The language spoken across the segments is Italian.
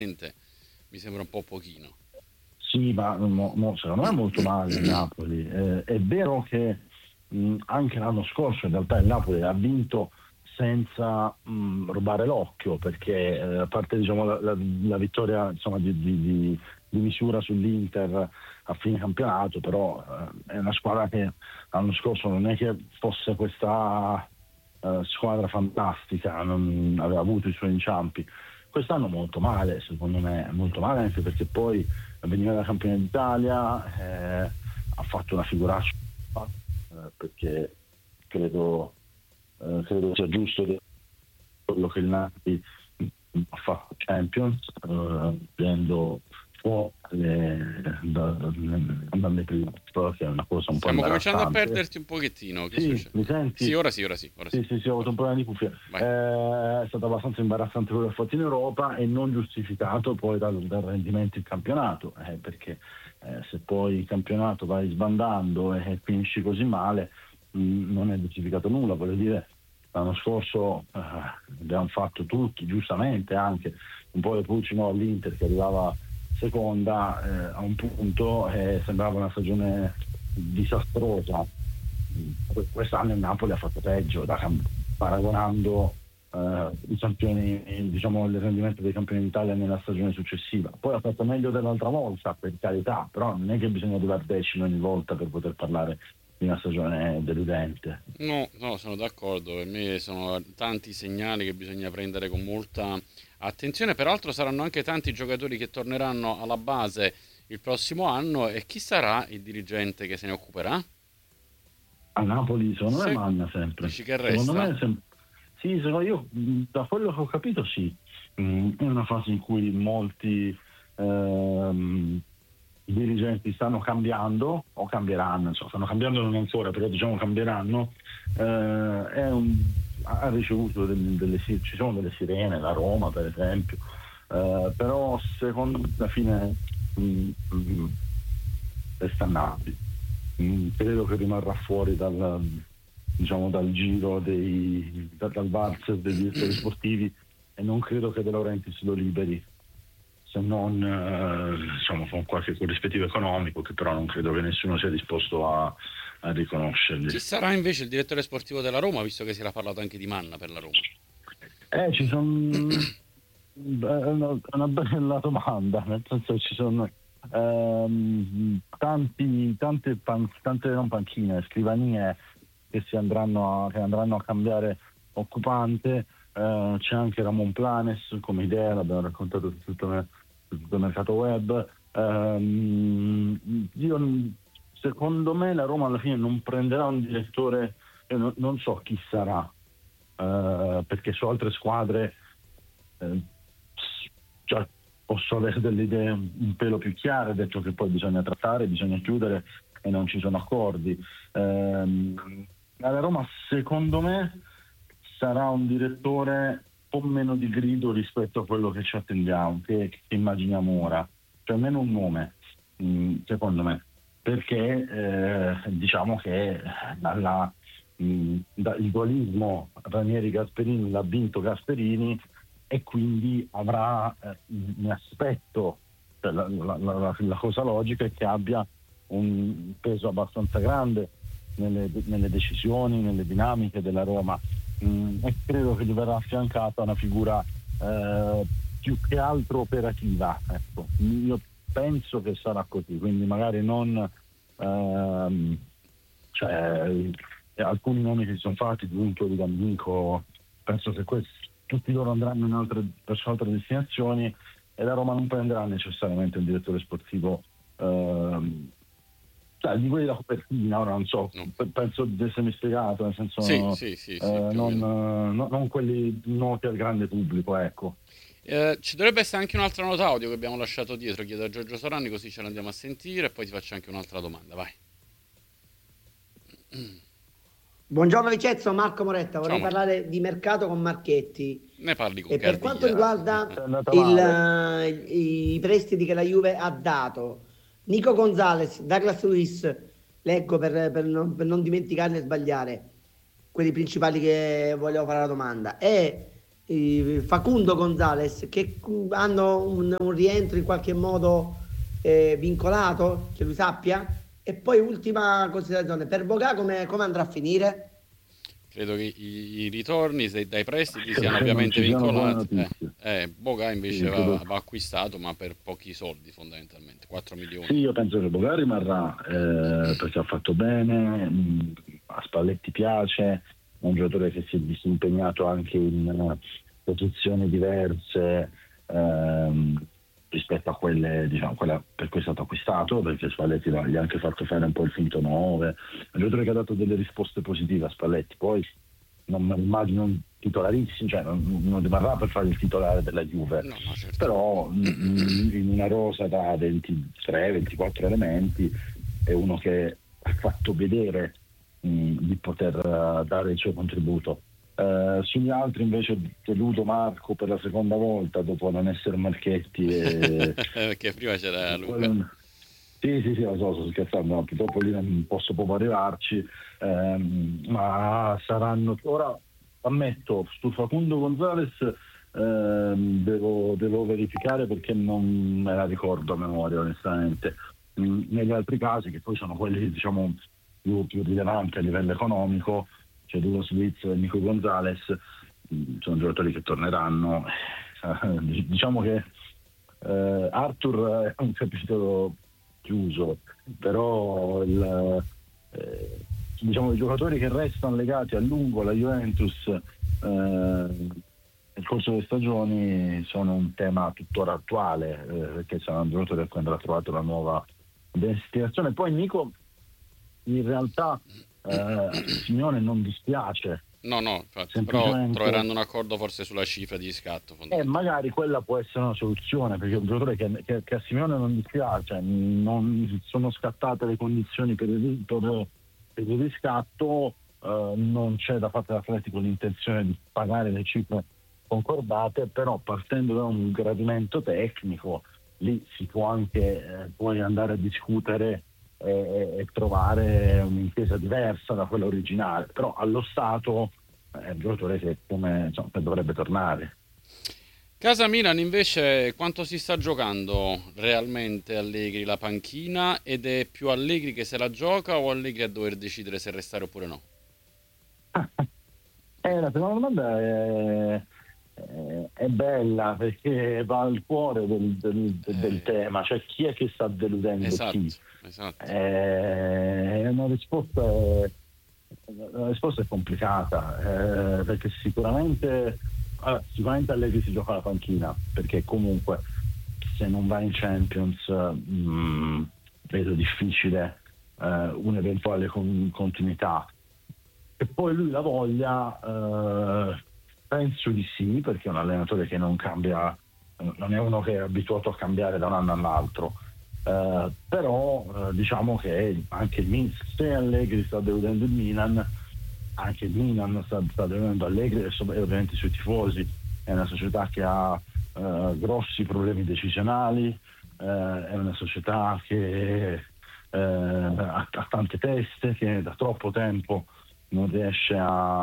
mi sembra un po' pochino. Sì, ma secondo me è molto male il Napoli. È vero che anche l'anno scorso in realtà il Napoli ha vinto senza rubare l'occhio, perché a parte diciamo, la vittoria insomma, di misura sull'Inter a fine campionato, però è una squadra che l'anno scorso non è che fosse questa squadra fantastica, non aveva avuto i suoi inciampi. Quest'anno molto male, secondo me, molto male anche perché poi veniva da campione d'Italia, ha fatto una figuraccia, perché credo sia giusto quello che il Napoli ha fatto Champions, prendendo fuori dalle prime, che è una cosa un po' Stiamo cominciando a imbarazzante. perderti un pochettino. Che Sì, succede? mi Sì, senti? ora sì, ora sì. Ora sì. Sì, ho avuto un problema di cuffia. Vai. È stato abbastanza imbarazzante quello che ha fatto in Europa e non giustificato poi dal rendimento in campionato, perché se poi il campionato vai sbandando e finisci così male, non è giustificato nulla. Voglio dire, l'anno scorso abbiamo fatto tutti, giustamente anche, un po' le pulci all'Inter che arrivava seconda a un punto e sembrava una stagione disastrosa. Quest'anno il Napoli ha fatto peggio, paragonando i campioni, diciamo il rendimento dei campioni d'Italia nella stagione successiva. Poi ha fatto meglio dell'altra volta, per carità, però non è che bisogna arrivare decimo ogni volta per poter parlare di una stagione deludente. No, no, sono d'accordo. Per me sono tanti segnali che bisogna prendere con molta attenzione. Peraltro saranno anche tanti giocatori che torneranno alla base il prossimo anno. E chi sarà il dirigente che se ne occuperà? A Napoli secondo me Se manna sempre. dici che Secondo resta? me sì, io da quello che ho capito sì. È una fase in cui molti i dirigenti stanno cambiando o cambieranno, insomma, stanno cambiando non ancora, però diciamo cambieranno. Ha ricevuto ci sono delle sirene, la Roma per esempio, però secondo me alla fine resta Napoli. Credo che rimarrà fuori dal giro dal valzer dei direttori sportivi e non credo che De Laurentiis lo liberi, se non diciamo, con qualche corrispettivo economico, che però non credo che nessuno sia disposto a riconoscergli. Chi sarà invece il direttore sportivo della Roma, visto che si era parlato anche di Manna per la Roma? Ci sono è una bella domanda, nel senso ci sono tante non panchine, scrivanie che andranno a cambiare occupante. C'è anche Ramon Planes come idea, l'abbiamo raccontato su tutto il mercato web. Secondo me la Roma alla fine non prenderà un direttore, io non so chi sarà, perché su altre squadre già posso avere delle idee un pelo più chiare, detto che poi bisogna trattare, bisogna chiudere e non ci sono accordi. Alla Roma secondo me sarà un direttore un po' meno di grido rispetto a quello che ci attendiamo, che immaginiamo ora, cioè meno un nome, secondo me, perché diciamo che il dualismo Ranieri-Gasperini l'ha vinto Gasperini e quindi avrà, mi aspetto, cioè la cosa logica è che abbia un peso abbastanza grande nelle decisioni, nelle dinamiche della Roma, e credo che gli verrà affiancata una figura più che altro operativa, ecco. Io penso che sarà così, quindi magari non alcuni nomi che si sono fatti, Giunto di D'Amico, penso che tutti loro andranno verso altre destinazioni e la Roma non prenderà necessariamente un direttore sportivo di quelli da copertina. Ora non so, No. penso di essermi spiegato, nel senso Sì, più o meno. non quelli noti al grande pubblico, ecco. Ci dovrebbe essere anche un'altra nota audio che abbiamo lasciato dietro. Chiedo a Giorgio Sorani, così ce l'andiamo a sentire e poi ti faccio anche un'altra domanda. Vai. Buongiorno Vincenzo, Marco Moretta, Ciao vorrei Marco. parlare di mercato con Marchetti Ne parli con e per quanto Cardia. riguarda È andata male. i prestiti che la Juve ha dato, Nico Gonzalez, Douglas Luiz, leggo per non dimenticarne e sbagliare quelli principali che volevo fare la domanda, e Facundo Gonzalez, che hanno un rientro in qualche modo vincolato, che lui sappia. E poi ultima considerazione, per Boga come andrà a finire? Credo che i ritorni dai prestiti siano Perché non ovviamente ci siano buone vincolati. notizie. Boga invece Sì, credo. va acquistato, ma per pochi soldi fondamentalmente, 4 Sì, milioni. io penso che Boga rimarrà perché ha fatto bene, a Spalletti piace, è un giocatore che si è disimpegnato anche in posizioni diverse rispetto a quelle, diciamo, quella per cui è stato acquistato, perché Spalletti gli ha anche fatto fare un po' il finto 9, è un giocatore che ha dato delle risposte positive a Spalletti, poi non me lo immagino un titolarissimo, cioè non rimarrà per fare il titolare della Juve, No, no, certo. però in una rosa da 23-24 elementi è uno che ha fatto vedere di poter dare il suo contributo. Sugli altri invece deludo Marco per la seconda volta dopo non essere Marchetti Perché prima c'era Luca. sì, sì, sì, lo so, sto scherzando, no, purtroppo lì non posso proprio arrivarci, ma saranno ora, ammetto, su Facundo Gonzalez devo verificare perché non me la ricordo a memoria onestamente. Negli altri casi, che poi sono quelli diciamo più rilevanti a livello economico, c'è Dulo Switz e Nico Gonzalez, sono giocatori che torneranno. Diciamo che Arthur è un capitolo chiuso, però diciamo, i giocatori che restano legati a lungo alla Juventus nel corso delle stagioni sono un tema tuttora attuale, perché sarà un giocatore a cui andrà trovato la nuova destinazione. Poi Nico, in realtà a Simeone non dispiace, No, no, infatti, però semplicemente troveranno un accordo forse sulla cifra di riscatto fondamentalmente. magari quella può essere una soluzione, perché è un giocatore che a Simeone non dispiace, non sono scattate le condizioni per il riscatto, non c'è da parte dell'Atletico l'intenzione di pagare le cifre concordate, però partendo da un gradimento tecnico lì si può anche poi andare a discutere e trovare un'intesa diversa da quella originale, però allo stato è un giocatore che come insomma, dovrebbe tornare. Casa Milan invece quanto si sta giocando realmente Allegri la panchina ed è più Allegri che se la gioca o Allegri a dover decidere se restare oppure no? La seconda domanda è bella perché va al cuore del Eh, tema, cioè chi è che sta deludendo chi? esatto, esatto. Eh, una risposta, una risposta è complicata perché sicuramente Allegri si gioca la panchina perché comunque se non va in Champions vedo difficile un'eventuale continuità. E poi lui la voglia, penso di sì, perché è un allenatore che non cambia, non è uno che è abituato a cambiare da un anno all'altro. Però diciamo che anche se Allegri sta deludendo il Milan, anche il Milan sta deludendo Allegri e ovviamente i suoi tifosi. È una società che ha grossi problemi decisionali, è una società che ha tante teste, che da troppo tempo non riesce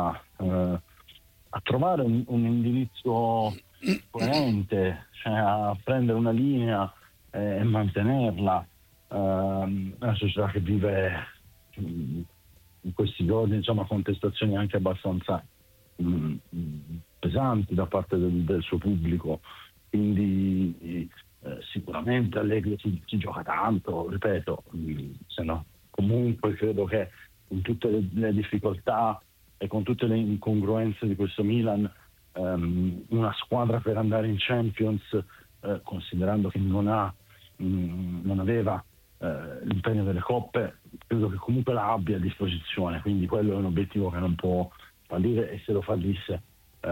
a trovare un indirizzo coerente, cioè a prendere una linea e mantenerla. È una società che vive in questi giorni insomma contestazioni anche abbastanza pesanti da parte del suo pubblico, quindi sicuramente Allegri si gioca tanto, ripeto, se no comunque credo che con tutte le difficoltà e con tutte le incongruenze di questo Milan, una squadra per andare in Champions, considerando che non aveva l'impegno delle coppe, credo che comunque la abbia a disposizione, quindi quello è un obiettivo che non può fallire e se lo fallisse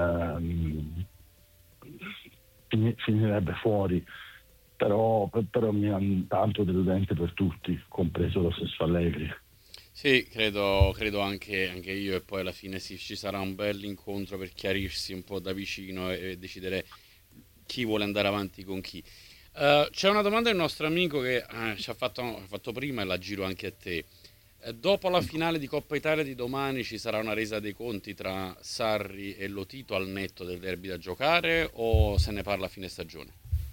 finirebbe fuori. Però Milan tanto deludente per tutti, compreso lo stesso Allegri. Sì, credo anche io e poi alla fine sì, ci sarà un bel incontro per chiarirsi un po' da vicino e decidere chi vuole andare avanti con chi. C'è una domanda del nostro amico che ci ha fatto prima e la giro anche a te. Dopo la finale di Coppa Italia di domani ci sarà una resa dei conti tra Sarri e Lotito al netto del derby da giocare, o se ne parla a fine stagione?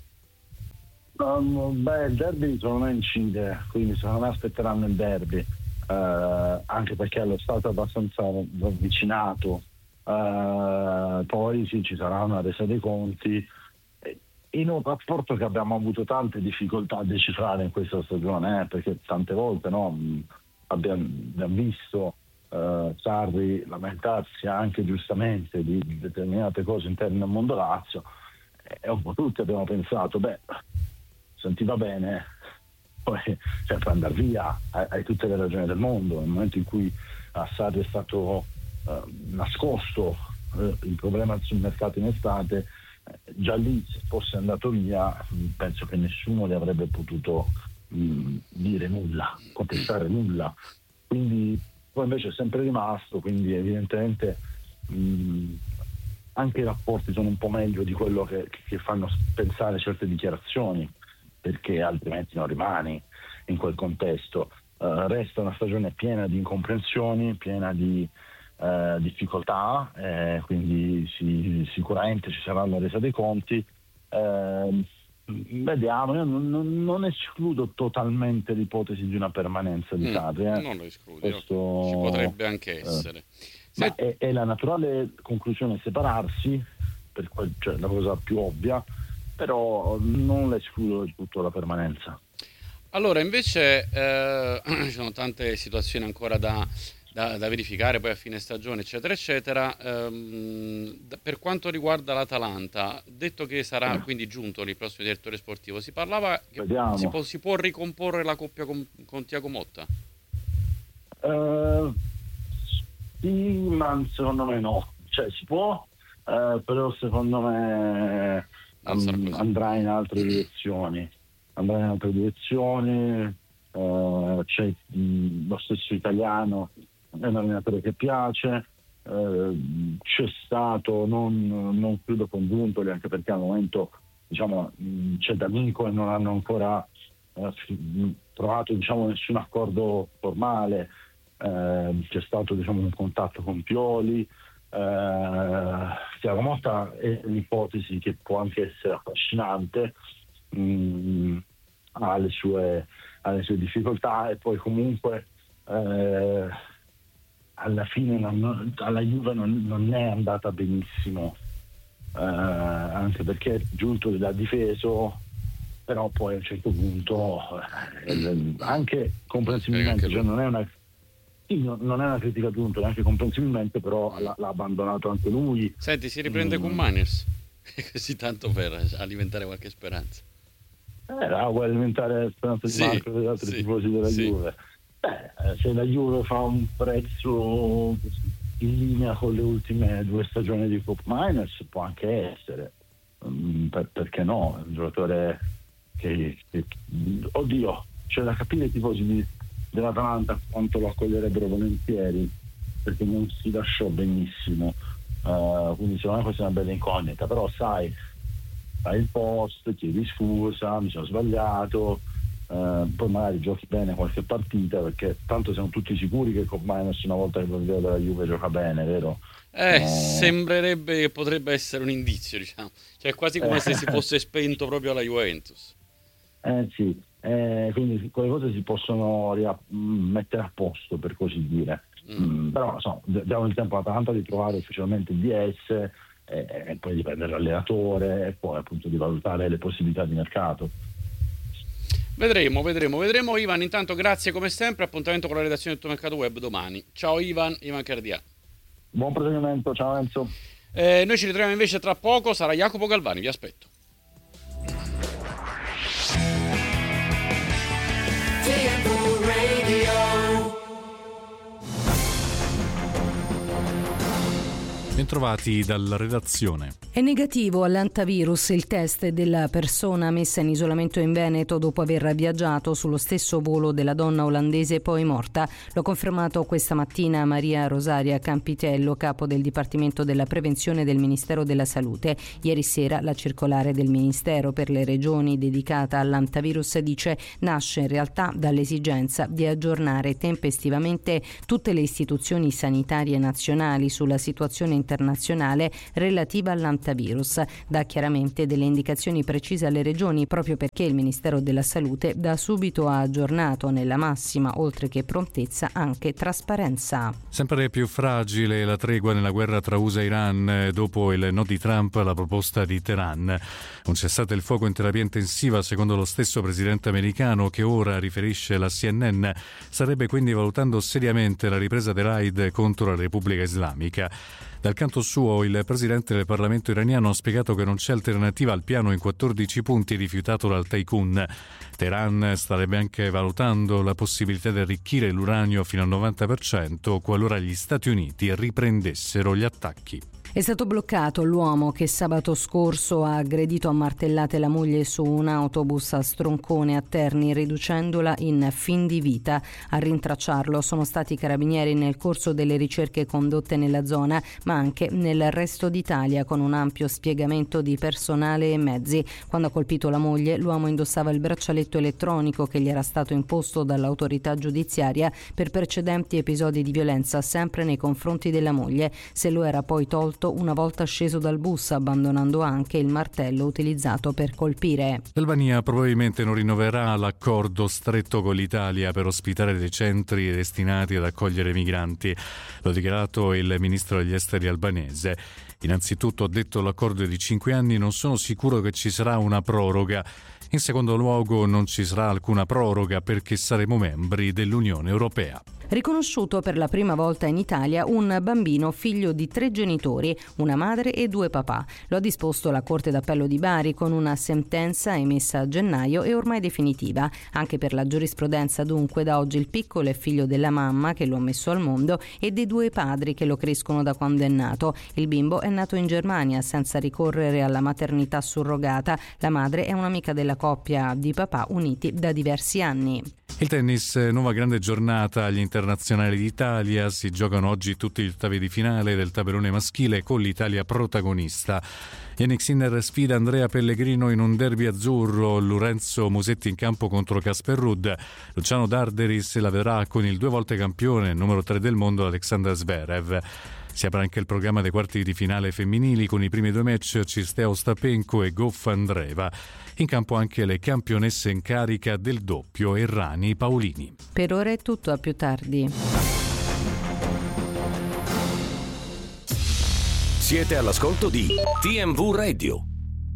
Il derby secondo me incide, quindi secondo me aspetteranno il derby, anche perché allo stato è abbastanza avvicinato. Poi sì, ci sarà una resa dei conti in un rapporto che abbiamo avuto tante difficoltà a decifrare in questa stagione, perché tante volte abbiamo visto Sarri lamentarsi anche giustamente di determinate cose interne al mondo Lazio, e un po' tutti abbiamo pensato, sentiva bene, poi può andare via, hai tutte le ragioni del mondo. Nel momento in cui a Sarri è stato nascosto il problema sul mercato in estate, già lì, se fosse andato via, penso che nessuno le avrebbe potuto dire nulla, contestare nulla. Quindi poi invece è sempre rimasto, quindi evidentemente anche i rapporti sono un po' meglio di quello che fanno pensare certe dichiarazioni, perché altrimenti non rimani in quel contesto. Resta una stagione piena di incomprensioni, piena di difficoltà, quindi sicuramente ci sarà la resa dei conti. Vediamo, io non escludo totalmente l'ipotesi di una permanenza di Sarri. Non lo escludo, ci potrebbe anche essere. È la naturale conclusione separarsi, cioè la cosa più ovvia, però non la escludo del tutto la permanenza. Allora, invece ci sono tante situazioni ancora da verificare poi a fine stagione, eccetera eccetera. Per quanto riguarda l'Atalanta, detto che sarà quindi giunto il prossimo direttore sportivo, si parlava che si può ricomporre la coppia con Thiago Motta? Sì, ma secondo me no, cioè si può, però secondo me andrà in altre direzioni. C'è lo stesso Italiano, è un allenatore che piace, c'è stato, non credo congiuntoli, anche perché al momento c'è D'Amico e non hanno ancora trovato nessun accordo formale. C'è stato un contatto con Pioli. Thiago Motta è un'ipotesi che può anche essere affascinante, ha le sue difficoltà, e poi comunque alla fine alla Juve non è andata benissimo, anche perché è giunto da difeso, però poi a un certo punto anche comprensibilmente, cioè non è una critica giunto, neanche comprensibilmente, però l'ha abbandonato anche lui. Senti, si riprende con Maniers così tanto per alimentare qualche speranza. Vuoi alimentare speranza di Marco e degli altri tifosi della Juve? Se la Juve fa un prezzo in linea con le ultime 2 stagioni di Cop Miners, può anche essere, perché no? È un giocatore che oddio, c'è da capire i tifosi dell'Atalanta quanto lo accoglierebbero volentieri, perché non si lasciò benissimo, quindi secondo me questa è una bella incognita. Però sai, fai il post, chiedi scusa, mi sono sbagliato, poi magari giochi bene qualche partita, perché tanto siamo tutti sicuri che Cop Miners, una volta che lo vede della Juve, gioca bene, vero? Sembrerebbe che potrebbe essere un indizio, cioè quasi come se si fosse spento proprio alla Juventus. Sì, quindi quelle cose si possono mettere a posto, per così dire. Però diamo il tempo all'Atalanta di trovare ufficialmente il DS, e poi dipende dall'allenatore, e poi appunto di valutare le possibilità di mercato. Vedremo. Ivan, intanto grazie come sempre, appuntamento con la redazione del tuo mercato web domani. Ciao Ivan Cardia. Buon proseguimento, ciao Enzo. Noi ci ritroviamo invece tra poco, sarà Jacopo Galvani, vi aspetto. Bentrovati dalla redazione. È negativo all'antivirus il test della persona messa in isolamento in Veneto dopo aver viaggiato sullo stesso volo della donna olandese poi morta. Lo ha confermato questa mattina Maria Rosaria Campitello, capo del Dipartimento della Prevenzione del Ministero della Salute. Ieri sera la circolare del Ministero per le Regioni dedicata all'antivirus dice nasce in realtà dall'esigenza di aggiornare tempestivamente tutte le istituzioni sanitarie nazionali sulla situazione internazionale relativa all'antivirus. Dà chiaramente delle indicazioni precise alle regioni, proprio perché il Ministero della Salute da subito ha aggiornato nella massima, oltre che prontezza, anche trasparenza. Sempre più fragile la tregua nella guerra tra USA e Iran dopo il no di Trump alla proposta di Teheran. Un cessate il fuoco in terapia intensiva, secondo lo stesso presidente americano, che ora riferisce la CNN, starebbe quindi valutando seriamente la ripresa dei raid contro la Repubblica Islamica. Dal canto suo, il presidente del Parlamento iraniano ha spiegato che non c'è alternativa al piano in 14 punti rifiutato dal tycoon. Teheran starebbe anche valutando la possibilità di arricchire l'uranio fino al 90% qualora gli Stati Uniti riprendessero gli attacchi. È stato bloccato l'uomo che sabato scorso ha aggredito a martellate la moglie su un autobus a Stroncone a Terni, riducendola in fin di vita. A rintracciarlo sono stati i carabinieri nel corso delle ricerche condotte nella zona, ma anche nel resto d'Italia, con un ampio spiegamento di personale e mezzi. Quando ha colpito la moglie, l'uomo indossava il braccialetto elettronico che gli era stato imposto dall'autorità giudiziaria per precedenti episodi di violenza sempre nei confronti della moglie. Se lo era poi tolto una volta sceso dal bus, abbandonando anche il martello utilizzato per colpire. L'Albania probabilmente non rinnoverà l'accordo stretto con l'Italia per ospitare dei centri destinati ad accogliere migranti. Lo ha dichiarato il ministro degli esteri albanese. Innanzitutto, ha detto, l'accordo è di 5 anni, non sono sicuro che ci sarà una proroga. In secondo luogo, non ci sarà alcuna proroga perché saremo membri dell'Unione Europea. Riconosciuto per la prima volta in Italia un bambino figlio di 3 genitori, una madre e 2 papà. Lo ha disposto la Corte d'Appello di Bari con una sentenza emessa a gennaio e ormai definitiva. Anche per la giurisprudenza, dunque, da oggi il piccolo è figlio della mamma che lo ha messo al mondo e dei 2 padri che lo crescono da quando è nato. Il bimbo è nato in Germania senza ricorrere alla maternità surrogata. La madre è un'amica della coppia di papà uniti da diversi anni. Il tennis, nuova grande giornata agli internazionali d'Italia. Si giocano oggi tutti gli ottavi di finale del tabellone maschile con l'Italia protagonista. Jannik Sinner sfida Andrea Pellegrino in un derby azzurro, Lorenzo Musetti in campo contro Casper Ruud. Luciano Darderi se la vedrà con il 2 volte campione, numero 3 del mondo, Alexander Zverev. Si apre anche il programma dei quarti di finale femminili con i primi 2 match Cistea Ostapenko e Goff Andreeva. In campo anche le campionesse in carica del doppio Errani Paolini. Per ora è tutto, a più tardi. Siete all'ascolto di TMV Radio.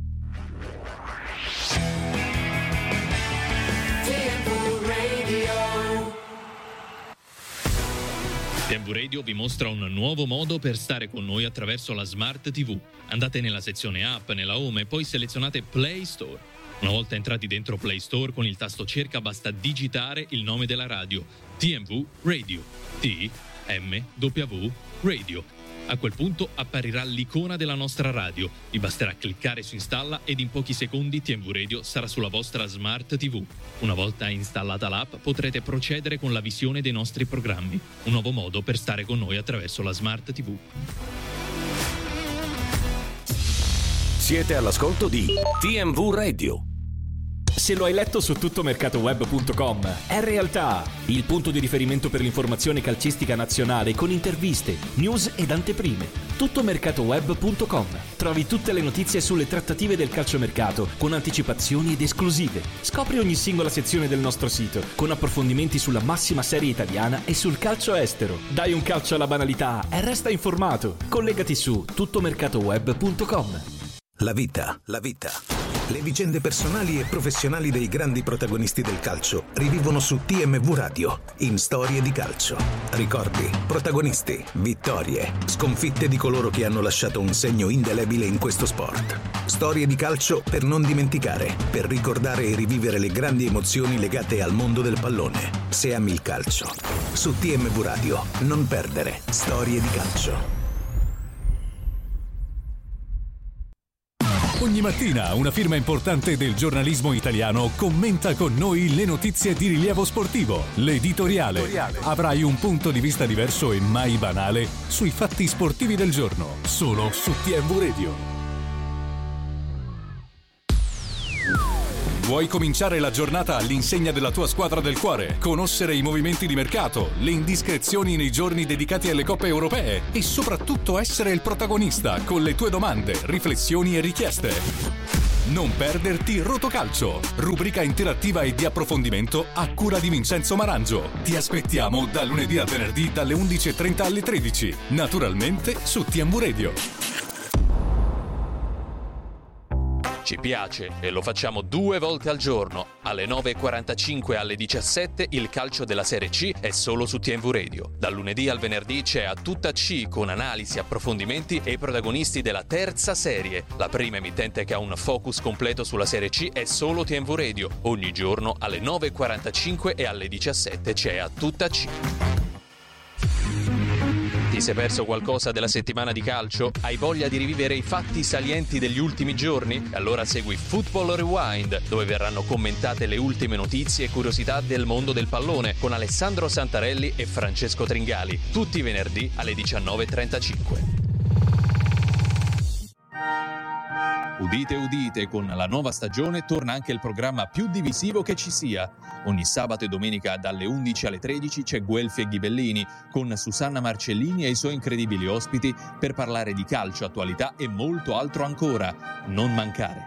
TMV Radio vi mostra un nuovo modo per stare con noi attraverso la Smart TV. Andate nella sezione app, nella home e poi selezionate Play Store. Una volta entrati dentro Play Store, con il tasto cerca basta digitare il nome della radio, TMV Radio, TMW Radio. A quel punto apparirà l'icona della nostra radio. Vi basterà cliccare su installa ed in pochi secondi TMV Radio sarà sulla vostra Smart TV. Una volta installata l'app potrete procedere con la visione dei nostri programmi. Un nuovo modo per stare con noi attraverso la Smart TV. Siete all'ascolto di TMV Radio. Se lo hai letto su tuttomercatoweb.com, è realtà! Il punto di riferimento per l'informazione calcistica nazionale con interviste, news ed anteprime. Tuttomercatoweb.com. Trovi tutte le notizie sulle trattative del calciomercato con anticipazioni ed esclusive. Scopri ogni singola sezione del nostro sito con approfondimenti sulla massima serie italiana e sul calcio estero. Dai un calcio alla banalità e resta informato. Collegati su tuttomercatoweb.com. La vita. Le vicende personali e professionali dei grandi protagonisti del calcio rivivono su TMV Radio, in Storie di Calcio. Ricordi, protagonisti, vittorie, sconfitte di coloro che hanno lasciato un segno indelebile in questo sport. Storie di calcio per non dimenticare, per ricordare e rivivere le grandi emozioni legate al mondo del pallone. Se ami il calcio. Su TMV Radio, non perdere Storie di Calcio. Ogni mattina una firma importante del giornalismo italiano commenta con noi le notizie di rilievo sportivo. L'editoriale. Avrai un punto di vista diverso e mai banale sui fatti sportivi del giorno, solo su TMV Radio. Vuoi cominciare la giornata all'insegna della tua squadra del cuore? Conoscere i movimenti di mercato, le indiscrezioni nei giorni dedicati alle coppe europee e soprattutto essere il protagonista con le tue domande, riflessioni e richieste. Non perderti Rotocalcio, rubrica interattiva e di approfondimento a cura di Vincenzo Marangio. Ti aspettiamo da lunedì al venerdì dalle 11:30 alle 13, naturalmente su TMV Radio. Ci piace e lo facciamo 2 volte al giorno. Alle 9.45 e alle 17 il calcio della Serie C è solo su TMV Radio. Dal lunedì al venerdì c'è A Tutta C con analisi, approfondimenti e i protagonisti della terza serie. La prima emittente che ha un focus completo sulla Serie C è solo TMV Radio. Ogni giorno alle 9.45 e alle 17 c'è A Tutta C. Ti sei perso qualcosa della settimana di calcio? Hai voglia di rivivere i fatti salienti degli ultimi giorni? Allora segui Football Rewind, dove verranno commentate le ultime notizie e curiosità del mondo del pallone con Alessandro Santarelli e Francesco Tringali, tutti i venerdì alle 19.35. Udite udite, con la nuova stagione torna anche il programma più divisivo che ci sia. Ogni sabato e domenica dalle 11 alle 13 c'è Guelfi e Ghibellini con Susanna Marcellini e i suoi incredibili ospiti per parlare di calcio, attualità e molto altro ancora. Non mancare.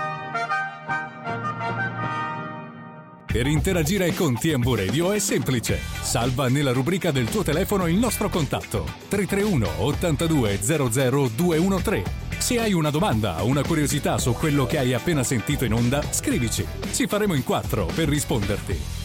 Per interagire con TMV Radio è semplice. Salva nella rubrica del tuo telefono il nostro contatto 331 82 00 213. Se hai una domanda o una curiosità su quello che hai appena sentito in onda, scrivici. Ci faremo in 4 per risponderti.